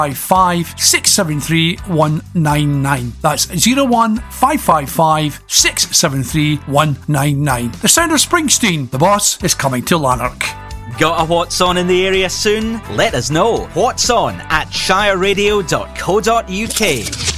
555 673 199. That's 01555 673 199. The sound of Springsteen. The boss is coming to Lanark. Got a What's On in the area soon? Let us know. What's On at shireradio.co.uk.